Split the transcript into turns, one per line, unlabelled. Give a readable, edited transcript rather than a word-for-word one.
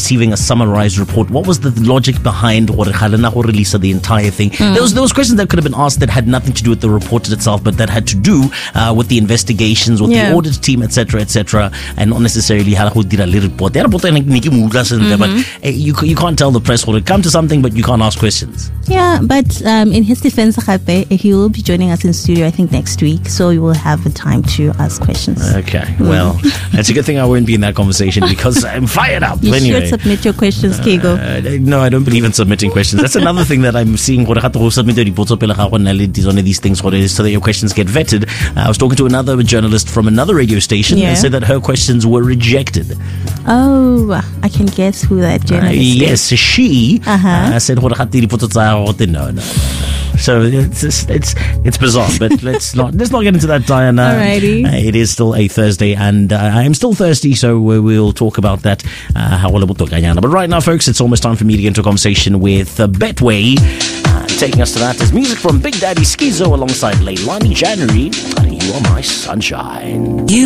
receiving a summarized report. What was the logic behind release of the entire thing? There was questions that could have been asked that had nothing to do with the report itself, but that had to do with the investigations, with the audit team, etc., and not necessarily how to do a report. But you can't tell the press when it comes to something, but you can't ask questions.
Yeah, but in his defense, he will be joining us in studio, I think, next week, so you will have the time to ask questions.
Okay, well, it's a good thing I won't be in that conversation because I'm fired up.
You should submit your questions, Kego.
No, I don't believe in submitting questions. That's another thing that I'm seeing. These things so that your questions get vetted. I was talking to another journalist from another radio station and said that her questions were rejected.
Oh, I can guess who that journalist is.
Yes, she said no. So it's bizarre, but let's not get into that, Diana.
Alrighty.
It is still a Thursday, and I am still thirsty, so we'll talk about that. But right now, folks, it's almost time for me to get into a conversation with Betway. Taking us to that is music from Big Daddy Schizo alongside Leilani January. You are my sunshine.